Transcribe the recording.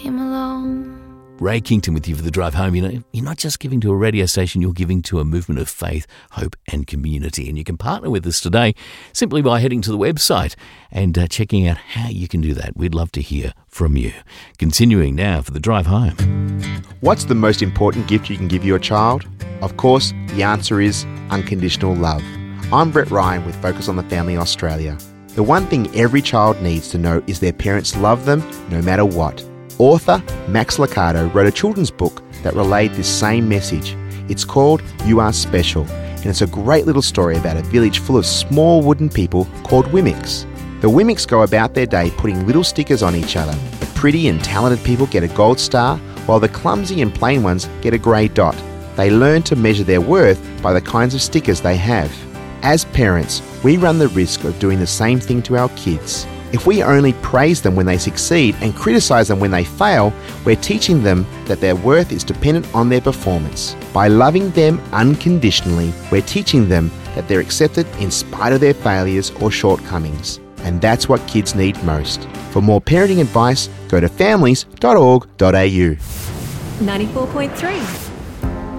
him alone. Ray Kington with you for the drive home. You know, you're not just giving to a radio station, you're giving to a movement of faith, hope and community. And you can partner with us today simply by heading to the website and checking out how you can do that. We'd love to hear from you. Continuing now for the drive home. What's the most important gift you can give your child? Of course, the answer is unconditional love. I'm Brett Ryan with Focus on the Family Australia. The one thing every child needs to know is their parents love them no matter what. Author Max Lucado wrote a children's book that relayed this same message. It's called You Are Special, and it's a great little story about a village full of small wooden people called Wimics. The Wimics go about their day putting little stickers on each other. The pretty and talented people get a gold star, while the clumsy and plain ones get a grey dot. They learn to measure their worth by the kinds of stickers they have. As parents, we run the risk of doing the same thing to our kids. If we only praise them when they succeed and criticise them when they fail, we're teaching them that their worth is dependent on their performance. By loving them unconditionally, we're teaching them that they're accepted in spite of their failures or shortcomings. And that's what kids need most. For more parenting advice, go to families.org.au. 94.3